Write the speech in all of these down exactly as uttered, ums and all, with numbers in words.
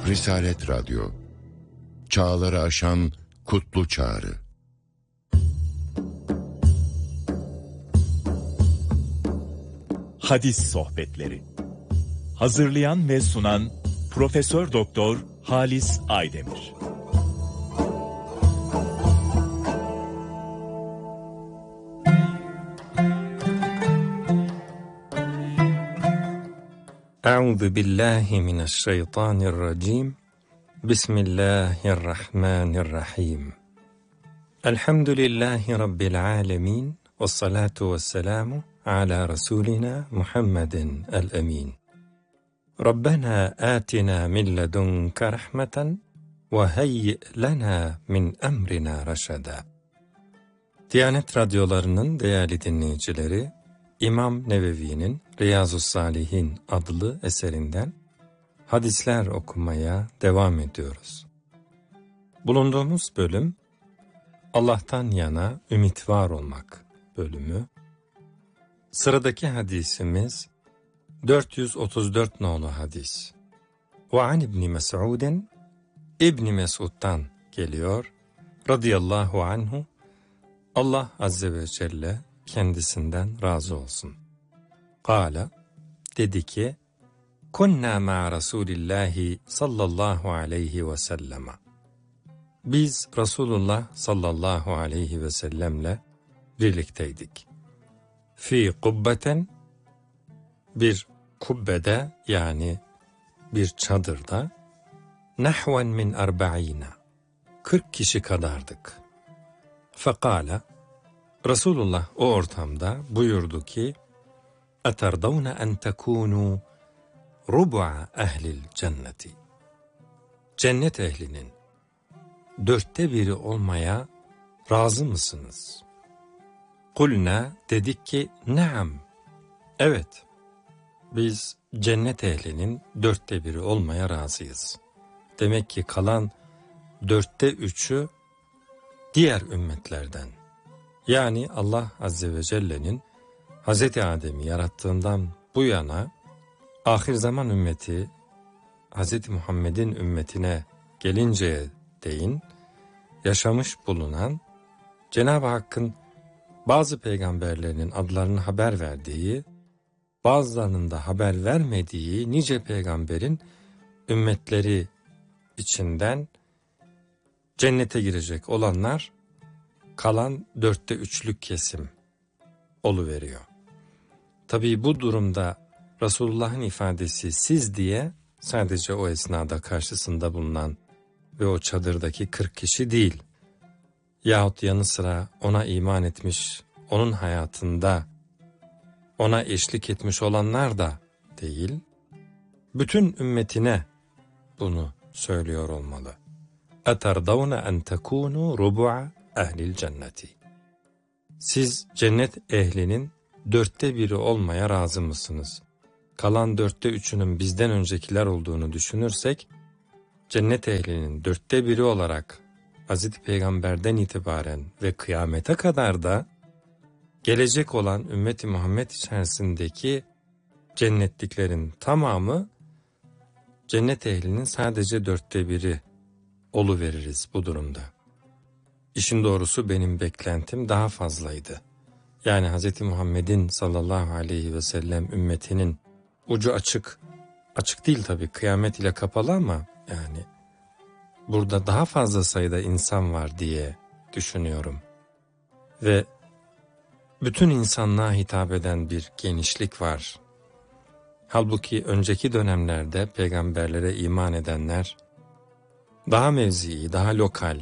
Risalet Radyo, çağları aşan kutlu çağrı. Hadis Sohbetleri. Hazırlayan ve sunan Profesör Doktor Halis Aydemir. Euzu billahi mineşşeytanirracim. Bismillahirrahmanirrahim. Elhamdülillahi rabbil alamin. Ves salatu vesselamu ala rasulina Muhammedin el-emin. Rabbena atina min ledunke rahmeten ve heyyi lena min emrina reşeda. Diyanet radyolarının değerli dinleyicileri, İmam Nevevi'nin Riyazu's-Salihin adlı eserinden hadisler okumaya devam ediyoruz. Bulunduğumuz bölüm, Allah'tan yana ümit var olmak bölümü. Sıradaki hadisimiz dört yüz otuz dört nolu hadis. Ve an İbni Mes'udin, İbni Mes'ud'dan geliyor, radıyallahu anhu, Allah azze ve celle kendisinden razı olsun. Kâle, dedi ki, kunna ma Rasulillahi sallallahu aleyhi ve sellem. Biz Resulullah sallallahu aleyhi ve sellemle birlikteydik. Fi kubbeten, bir kubbede yani bir çadırda, nahven min arba'ina, kırk kişi kadardık. Fekâle, Resulullah o ortamda buyurdu ki, eterdavne en tekûnû rub'a ehlil cenneti. Cennet ehlinin dörtte biri olmaya razı mısınız? Kulna, dedik ki, naam, evet, biz cennet ehlinin dörtte biri olmaya razıyız. Demek ki kalan dörtte üçü diğer ümmetlerden. Yani Allah Azze ve Celle'nin Hazreti Adem'i yarattığından bu yana ahir zaman ümmeti Hazreti Muhammed'in ümmetine gelinceye değin yaşamış bulunan Cenab-ı Hakk'ın bazı peygamberlerinin adlarını haber verdiği, bazılarının da haber vermediği nice peygamberin ümmetleri içinden cennete girecek olanlar kalan dörtte üçlük kesim oluveriyor. Tabii bu durumda Resulullah'ın ifadesi siz diye sadece o esnada karşısında bulunan ve o çadırdaki kırk kişi değil, yahut yanı sıra ona iman etmiş, onun hayatında ona eşlik etmiş olanlar da değil, bütün ümmetine bunu söylüyor olmalı. Eterdavne en tekûnû rubu'a ehlil cenneti. Siz cennet ehlinin dörtte biri olmaya razı mısınız? Kalan dörtte üçünün bizden öncekiler olduğunu düşünürsek, cennet ehlinin dörtte biri olarak Hazreti Peygamber'den itibaren ve kıyamete kadar da gelecek olan ümmeti Muhammed içerisindeki cennetliklerin tamamı cennet ehlinin sadece dörtte biri oluveririz bu durumda. İşin doğrusu benim beklentim daha fazlaydı. Yani Hz. Muhammed'in sallallahu aleyhi ve sellem ümmetinin ucu açık, açık değil tabii kıyamet ile kapalı ama yani burada daha fazla sayıda insan var diye düşünüyorum. Ve bütün insanlığa hitap eden bir genişlik var. Halbuki önceki dönemlerde peygamberlere iman edenler daha mevzii, daha lokal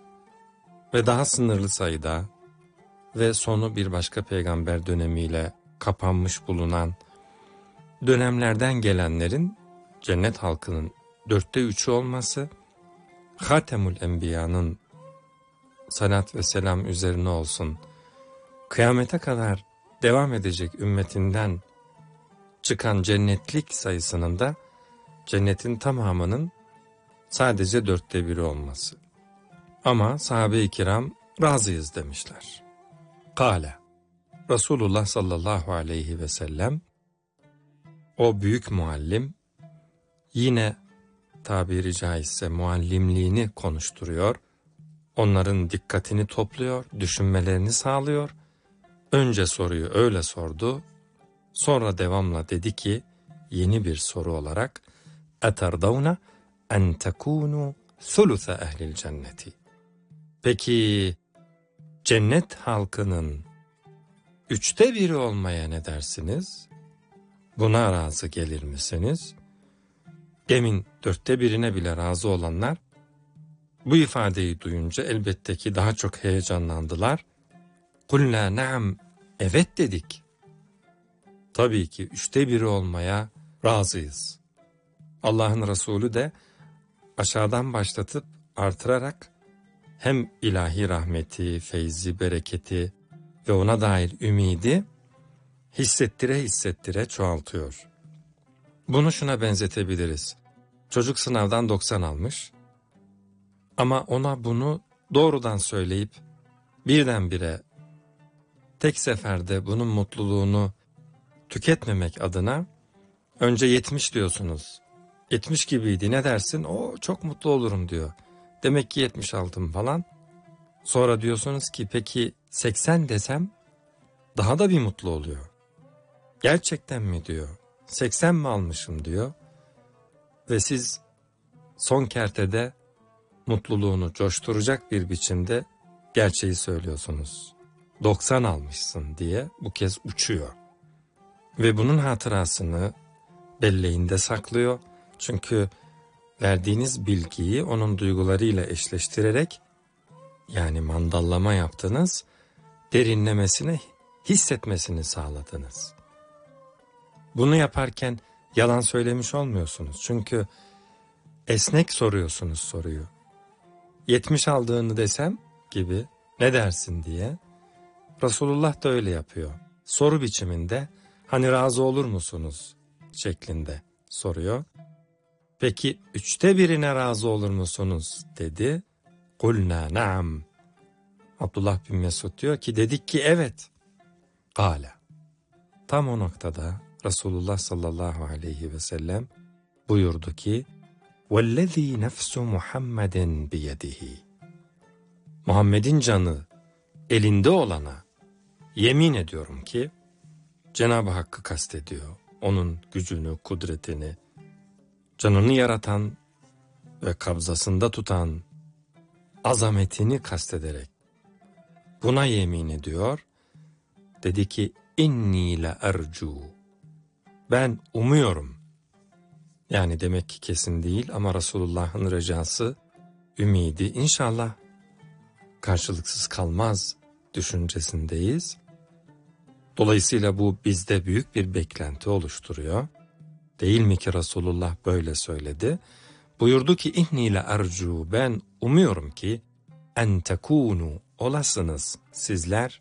ve daha sınırlı sayıda ve sonu bir başka peygamber dönemiyle kapanmış bulunan dönemlerden gelenlerin cennet halkının dörtte üçü olması, Hatemül Enbiya'nın salat ve selam üzerine olsun, kıyamete kadar devam edecek ümmetinden çıkan cennetlik sayısının da cennetin tamamının sadece dörtte biri olması. Ama sahabe-i kiram razıyız demişler. Kâle, Resulullah sallallahu aleyhi ve sellem, o büyük muallim, yine tabiri caizse muallimliğini konuşturuyor. Onların dikkatini topluyor, düşünmelerini sağlıyor. Önce soruyu öyle sordu. Sonra devamla dedi ki yeni bir soru olarak eterdavna en tekunu thulutha ehlil cenneti. Peki cennet halkının üçte biri olmaya ne dersiniz? Buna razı gelir misiniz? Demin dörtte birine bile razı olanlar bu ifadeyi duyunca elbette ki daha çok heyecanlandılar. Kulna naam, evet dedik. Tabii ki üçte biri olmaya razıyız. Allah'ın Resulü de aşağıdan başlatıp artırarak hem ilahi rahmeti, feyzi, bereketi ve ona dair ümidi hissettire hissettire çoğaltıyor. Bunu şuna benzetebiliriz. Çocuk sınavdan doksan almış ama ona bunu doğrudan söyleyip birdenbire tek seferde bunun mutluluğunu tüketmemek adına önce yetmiş diyorsunuz. yetmiş gibiydi, ne dersin? O çok mutlu olurum diyor. Demek ki yetmiş aldım falan. Sonra diyorsunuz ki peki seksen desem daha da bir mutlu oluyor. Gerçekten mi diyor. seksen mi almışım diyor. Ve siz son kertede mutluluğunu coşturacak bir biçimde gerçeği söylüyorsunuz. doksan almışsın diye bu kez uçuyor. Ve bunun hatırasını belleğinde saklıyor. Çünkü verdiğiniz bilgiyi onun duygularıyla eşleştirerek, yani mandallama yaptınız, derinlemesine hissetmesini sağladınız. Bunu yaparken yalan söylemiş olmuyorsunuz. Çünkü esnek soruyorsunuz soruyu. yetmiş aldığını desem gibi ne dersin diye. Resulullah da öyle yapıyor. Soru biçiminde hani razı olur musunuz şeklinde soruyor. Peki üçte birine razı olur musunuz dedi. Kulna naam. Abdullah bin Mesud diyor ki dedik ki evet. Kâle. Tam o noktada Resulullah sallallahu aleyhi ve sellem buyurdu ki وَالَّذ۪ي نَفْسُ مُحَمَّدٍ بِيَدِهِ. Muhammed'in canı elinde olana yemin ediyorum ki, Cenab-ı Hakk'ı kastediyor. Onun gücünü, kudretini, canını yaratan ve kabzasında tutan azametini kastederek buna yemin ediyor. Dedi ki inni la ercu. Ben umuyorum. Yani demek ki kesin değil ama Resulullah'ın ricası, ümidi inşallah karşılıksız kalmaz düşüncesindeyiz. Dolayısıyla bu bizde büyük bir beklenti oluşturuyor. Değil mi ki Resulullah böyle söyledi? Buyurdu ki inni la ercu, ben umuyorum ki en tekunu, olasınız sizler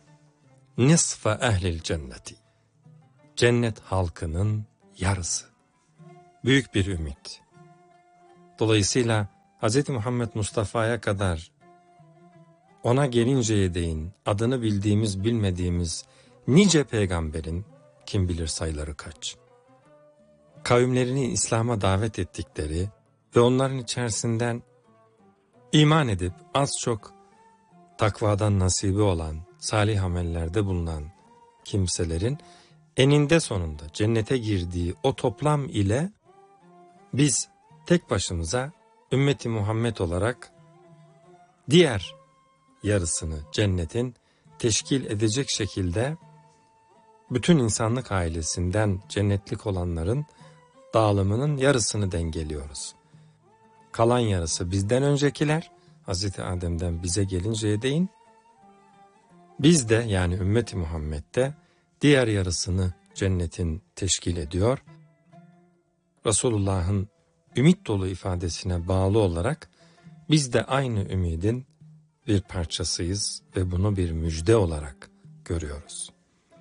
nisfa ehlil cenneti, cennet halkının yarısı. Büyük bir ümit. Dolayısıyla Hz. Muhammed Mustafa'ya kadar, ona gelinceye değin adını bildiğimiz bilmediğimiz nice peygamberin kim bilir sayıları kaç, kavimlerini İslam'a davet ettikleri ve onların içerisinden iman edip az çok takvadan nasibi olan, salih amellerde bulunan kimselerin eninde sonunda cennete girdiği o toplam ile biz tek başımıza ümmeti Muhammed olarak diğer yarısını cennetin teşkil edecek şekilde bütün insanlık ailesinden cennetlik olanların dağılımının yarısını dengeliyoruz. Kalan yarısı bizden öncekiler, Hazreti Adem'den bize gelinceye değin, biz de yani ümmeti Muhammed'de diğer yarısını cennetin teşkil ediyor. Resulullah'ın ümit dolu ifadesine bağlı olarak biz de aynı ümidin bir parçasıyız ve bunu bir müjde olarak görüyoruz.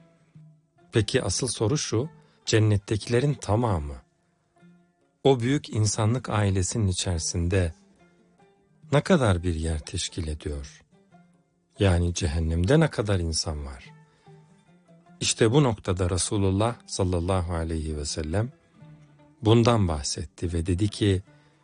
Peki asıl soru şu, cennettekilerin tamamı o büyük insanlık ailesinin içerisinde ne kadar bir yer teşkil ediyor? Yani cehennemde ne kadar insan var? İşte bu noktada Resulullah sallallahu aleyhi ve sellem bundan bahsetti ve dedi ki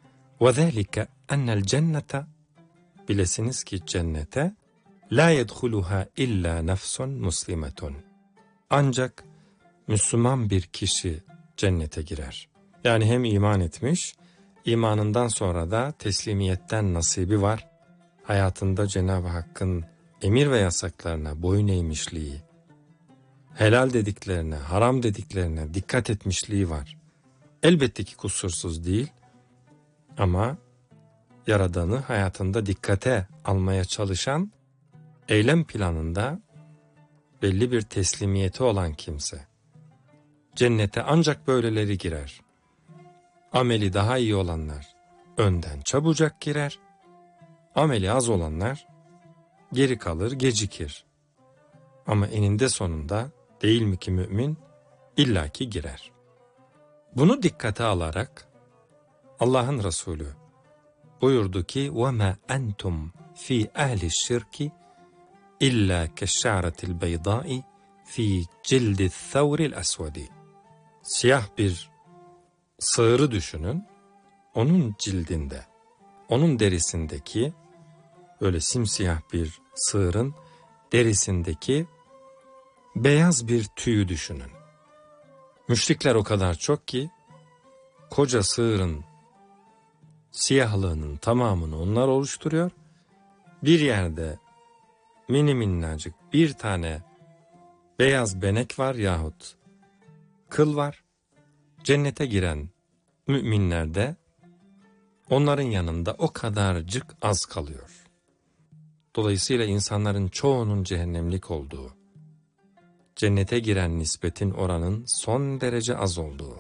وَذَٰلِكَ اَنَّ الْجَنَّةَ bilesiniz ki cennete لَا يَدْخُلُهَا اِلَّا نَفْسٌ مُسْلِمَةٌ ancak Müslüman bir kişi cennete girer. Yani hem iman etmiş, imanından sonra da teslimiyetten nasibi var. Hayatında Cenab-ı Hakk'ın emir ve yasaklarına boyun eğmişliği, helal dediklerine, haram dediklerine dikkat etmişliği var. Elbette ki kusursuz değil ama Yaradan'ı hayatında dikkate almaya çalışan, eylem planında belli bir teslimiyeti olan kimse. Cennete ancak böyleleri girer. Ameli daha iyi olanlar önden çabucak girer. Ameli az olanlar geri kalır, gecikir. Ama eninde sonunda değil mi ki mümin illaki girer. Bunu dikkate alarak Allah'ın Resulü buyurdu ki وَمَا أَنْتُمْ فِي أَهْلِ الشِّرْكِ إِلَّا كَالشَّعْرَةِ الْبَيْضَاءِ فِي جِلْدِ الثَّوْرِ الْأَسْوَدِ Siyah bir sığırı düşünün, onun cildinde, onun derisindeki, böyle simsiyah bir sığırın derisindeki beyaz bir tüyü düşünün. Müşrikler o kadar çok ki, koca sığırın siyahlığının tamamını onlar oluşturuyor. Bir yerde mini minnacık bir tane beyaz benek var yahut kıl var. Cennete giren müminler de onların yanında o kadarcık az kalıyor. Dolayısıyla insanların çoğunun cehennemlik olduğu, cennete giren nispetin oranın son derece az olduğu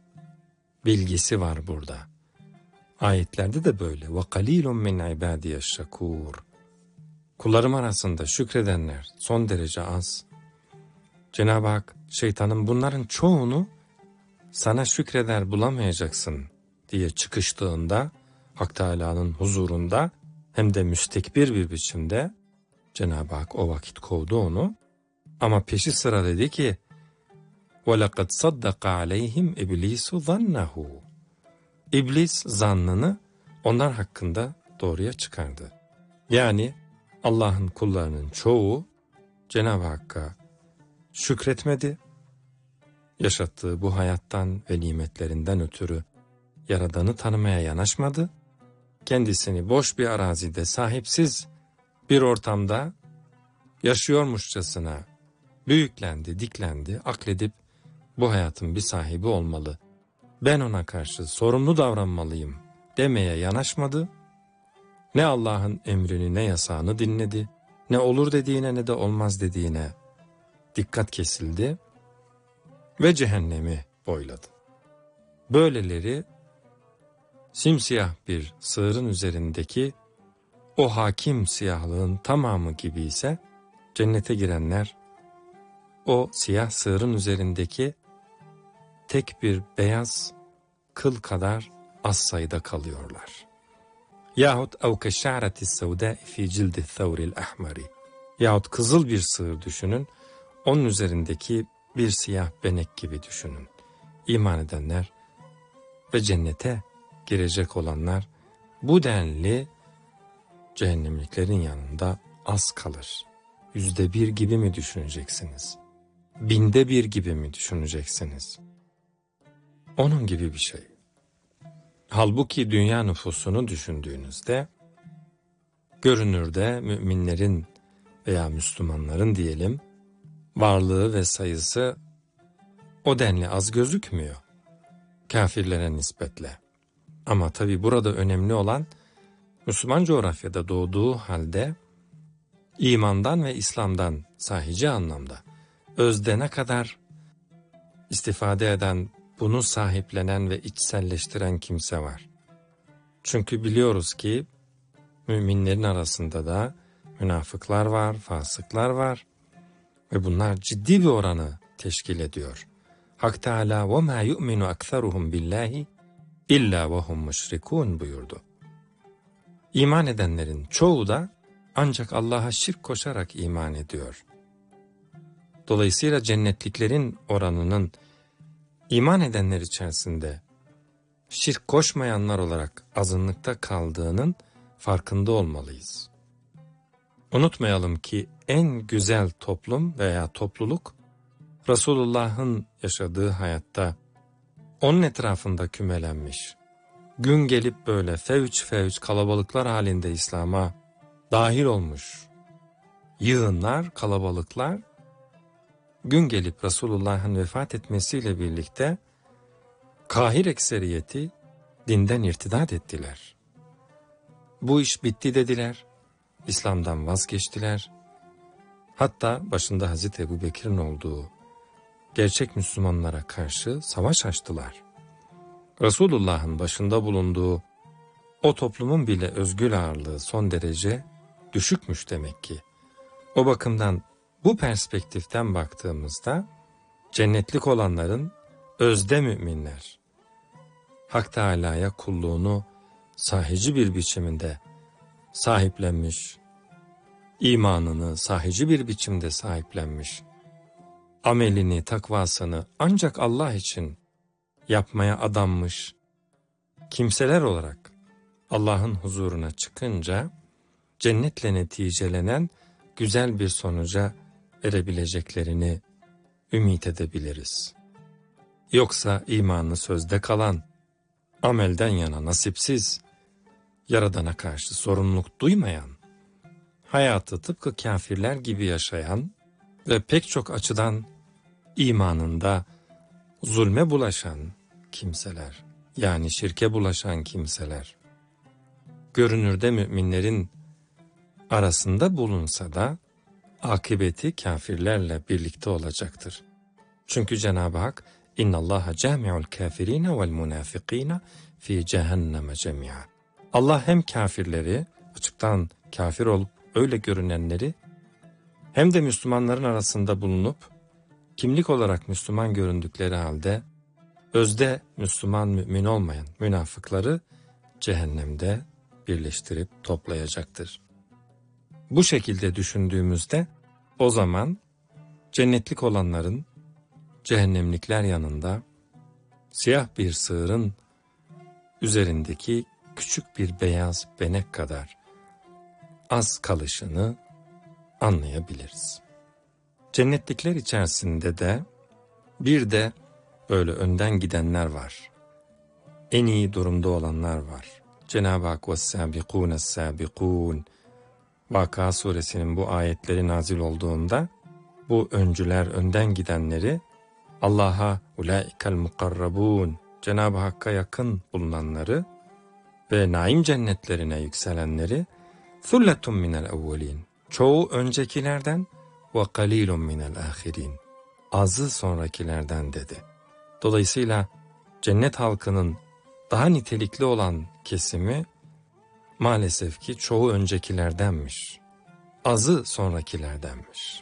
bilgisi var burada. Ayetlerde de böyle. وَقَلِيلٌ مِنْ عِبَادِيَ الشَّكُورِ Kullarım arasında şükredenler son derece az. Cenab-ı Hak şeytanın bunların çoğunu sana şükreder bulamayacaksın diye çıkıştığında Hak Teâlâ'nın huzurunda hem de müstekbir bir biçimde Cenab-ı Hak o vakit kovdu onu. Ama peşi sıra dedi ki وَلَقَدْ صَدَّقَ عَلَيْهِمْ اِبْلِيسُ ظَنَّهُ İblis zannını onlar hakkında doğruya çıkardı. Yani Allah'ın kullarının çoğu Cenab-ı Hakk'a şükretmedi. Yaşattığı bu hayattan ve nimetlerinden ötürü Yaradan'ı tanımaya yanaşmadı. Kendisini boş bir arazide sahipsiz bir ortamda yaşıyormuşçasına büyüklendi, diklendi, akledip bu hayatın bir sahibi olmalı, ben ona karşı sorumlu davranmalıyım demeye yanaşmadı. Ne Allah'ın emrini ne yasağını dinledi, ne olur dediğine ne de olmaz dediğine dikkat kesildi ve cehennemi boyladı. Böyleleri simsiyah bir sığırın üzerindeki o hakim siyahlığın tamamı gibi ise cennete girenler o siyah sığırın üzerindeki tek bir beyaz kıl kadar az sayıda kalıyorlar. Yahut اَوْ كَشَّعْرَةِ السَّوْدَاءِ فِي جِلْدِ الثَّوْرِ الْأَحْمَرِ Yahut kızıl bir sığır düşünün, onun üzerindeki bir siyah benek gibi düşünün. İman edenler ve cennete girecek olanlar bu denli cehennemliklerin yanında az kalır. Yüzde bir gibi mi düşüneceksiniz? Binde bir gibi mi düşüneceksiniz? Onun gibi bir şey. Halbuki dünya nüfusunu düşündüğünüzde, görünürde müminlerin veya Müslümanların diyelim, varlığı ve sayısı o denli az gözükmüyor kafirlere nispetle. Ama tabi burada önemli olan, Müslüman coğrafyada doğduğu halde, imandan ve İslam'dan sahici anlamda, özde ne kadar istifade eden, bunu sahiplenen ve içselleştiren kimse var. Çünkü biliyoruz ki müminlerin arasında da münafıklar var, fasıklar var ve bunlar ciddi bir oranı teşkil ediyor. Hak Teâlâ وَمَا يُؤْمِنُ أَكْثَرُهُمْ بِاللّٰهِ اِلَّا وَهُمْ مُشْرِكُونَ buyurdu. İman edenlerin çoğu da ancak Allah'a şirk koşarak iman ediyor. Dolayısıyla cennetliklerin oranının iman edenler içerisinde şirk koşmayanlar olarak azınlıkta kaldığının farkında olmalıyız. Unutmayalım ki en güzel toplum veya topluluk Resulullah'ın yaşadığı hayatta onun etrafında kümelenmiş, gün gelip böyle fevç fevç kalabalıklar halinde İslam'a dahil olmuş yığınlar, kalabalıklar gün gelip Resulullah'ın vefat etmesiyle birlikte kahir ekseriyeti dinden irtidat ettiler. Bu iş bitti dediler, İslam'dan vazgeçtiler. Hatta başında Hazreti Ebubekir'in olduğu gerçek Müslümanlara karşı savaş açtılar. Resulullah'ın başında bulunduğu o toplumun bile özgül ağırlığı son derece düşükmüş demek ki. O bakımdan bu perspektiften baktığımızda cennetlik olanların özde müminler, Hak Teâlâ'ya kulluğunu sahici bir biçimde sahiplenmiş, imanını sahici bir biçimde sahiplenmiş, amelini, takvasını ancak Allah için yapmaya adanmış kimseler olarak Allah'ın huzuruna çıkınca cennetle neticelenen güzel bir sonuca erebileceklerini ümit edebiliriz. Yoksa imanı sözde kalan, amelden yana nasipsiz, Yaradan'a karşı sorumluluk duymayan, hayatı tıpkı kafirler gibi yaşayan ve pek çok açıdan imanında zulme bulaşan kimseler, yani şirke bulaşan kimseler, görünürde müminlerin arasında bulunsa da akıbeti kafirlerle birlikte olacaktır. Çünkü Cenab-ı Hak İnnallaha cami'ul kafirine vel munafikine fi cehenneme cemi'a. Allah hem kafirleri, açıktan kafir olup öyle görünenleri, hem de Müslümanların arasında bulunup kimlik olarak Müslüman göründükleri halde özde Müslüman mümin olmayan münafıkları cehennemde birleştirip toplayacaktır. Bu şekilde düşündüğümüzde o zaman cennetlik olanların cehennemlikler yanında siyah bir sığırın üzerindeki küçük bir beyaz benek kadar az kalışını anlayabiliriz. Cennetlikler içerisinde de bir de böyle önden gidenler var. En iyi durumda olanlar var. Cenab-ı Hak وَالسَّابِقُونَ السَّابِقُونَ Vaka suresinin bu ayetleri nazil olduğunda bu öncüler, önden gidenleri Allah'a ulaikal mukarrabun, Cenab-ı Hakk'a yakın bulunanları ve naim cennetlerine yükselenleri thulletun minel evvelin, çoğu öncekilerden ve kalilun minel ahirin, azı sonrakilerden dedi. Dolayısıyla cennet halkının daha nitelikli olan kesimi maalesef ki çoğu öncekilerdenmiş, azı sonrakilerdenmiş.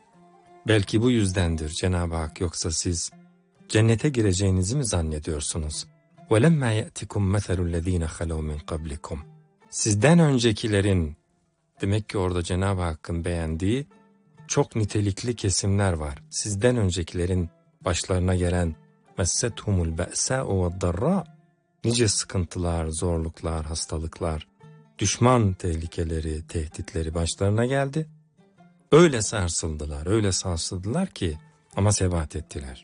Belki bu yüzdendir Cenab-ı Hak, yoksa siz cennete gireceğinizi mi zannediyorsunuz? وَلَمَّا يَأْتِكُمْ مَثَلُ الَّذ۪ينَ خَلَوْا مِنْ قَبْلِكُمْ Sizden öncekilerin, demek ki orada Cenab-ı Hakk'ın beğendiği çok nitelikli kesimler var. Sizden öncekilerin başlarına gelen مَسَّتْهُمُ الْبَأْسَاءُ وَالضَّرَّاءُ nice sıkıntılar, zorluklar, hastalıklar, düşman tehlikeleri, tehditleri başlarına geldi. Öyle sarsıldılar, öyle sarsıldılar ki ama sebat ettiler.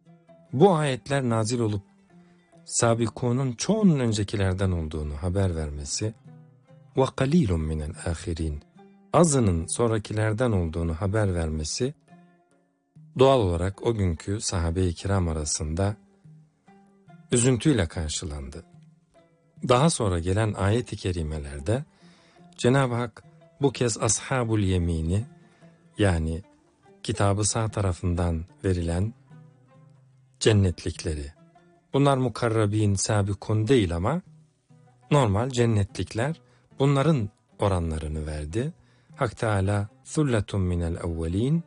Bu ayetler nazil olup sabikunun çoğunun öncekilerden olduğunu haber vermesi ve kalilun minel ahirin, azının sonrakilerden olduğunu haber vermesi doğal olarak o günkü sahabe-i kiram arasında üzüntüyle karşılandı. Daha sonra gelen ayet-i kerimelerde Cenab-ı Hak bu kez ashabul yemini, yani kitabı sağ tarafından verilen cennetlikleri, bunlar mukarrabin, sabikun değil ama normal cennetlikler, bunların oranlarını verdi. Hak Teâlâ thulletun minel evvelin,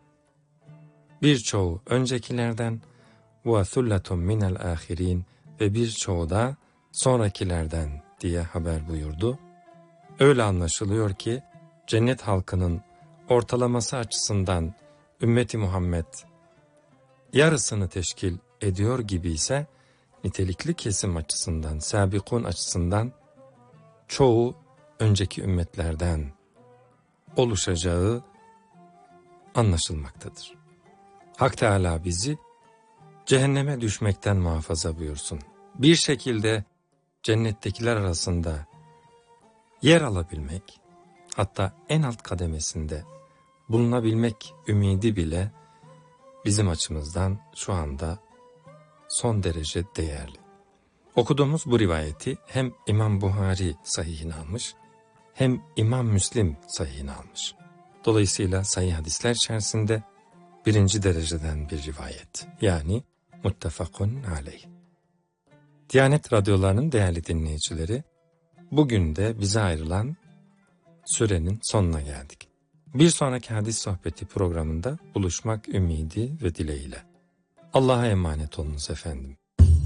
birçoğu öncekilerden, ve thulletun minel ahirin, ve birçoğu da sonrakilerden diye haber buyurdu. Öyle anlaşılıyor ki cennet halkının ortalaması açısından ümmeti Muhammed yarısını teşkil ediyor gibi ise nitelikli kesim açısından, sabikun açısından çoğu önceki ümmetlerden oluşacağı anlaşılmaktadır. Hak Teâlâ bizi cehenneme düşmekten muhafaza buyursun. Bir şekilde cennettekiler arasında yer alabilmek, hatta en alt kademesinde bulunabilmek ümidi bile bizim açımızdan şu anda son derece değerli. Okuduğumuz bu rivayeti hem İmam Buhari sahihine almış, hem İmam Müslim sahihine almış. Dolayısıyla sahih hadisler içerisinde birinci dereceden bir rivayet, yani muttefakun aleyh. Diyanet radyolarının değerli dinleyicileri, bugün de bize ayrılan sürenin sonuna geldik. Bir sonraki hadis sohbeti programında buluşmak ümidi ve dileğiyle. Allah'a emanet olunuz efendim.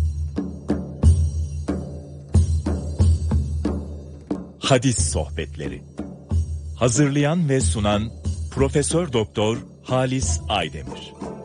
Hadis sohbetleri. Hazırlayan ve sunan Profesör Doktor Halis Aydemir.